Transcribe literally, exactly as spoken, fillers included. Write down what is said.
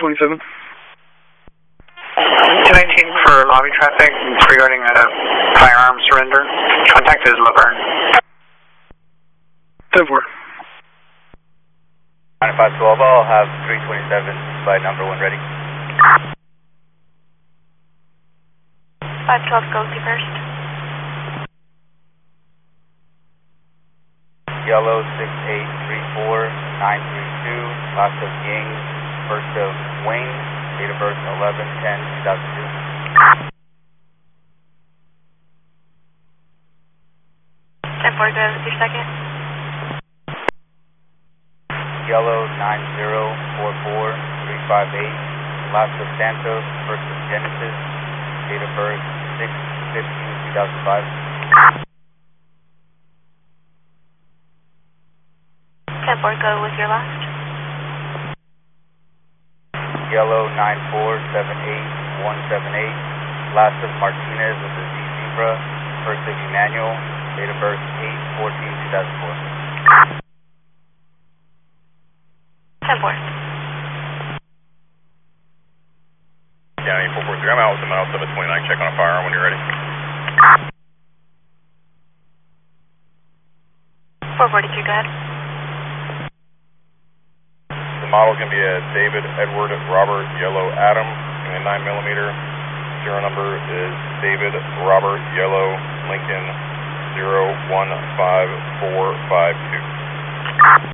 twenty-seven. two nineteen for lobby traffic regarding a firearm surrender. Contact is Laverne. ten four. nine five twelve, I'll have three twenty-seven by number one ready. five twelve, go to first. Yellow six eight three four nine three two, last of Ying, first of Wayne, date of birth eleven ten two thousand two. ten four, go with your second. Yellow nine zero four four three five eight, last of Santos, first of Genesis, date of birth six fifteen two thousand five. ten four, go with your last. Yellow nine four seven eight one seven eight, last of Martinez with the Z Zebra, first of Emmanuel, date of birth eight fourteen two thousand four. ten four. County four four three, I'm out with the mile seven twenty-nine, check on a firearm when you're ready. four forty-three, go ahead. The model is going to be a David Edward Robert Yellow Adam, and a nine millimeter. Serial number is David Robert Yellow Lincoln zero one five four five two.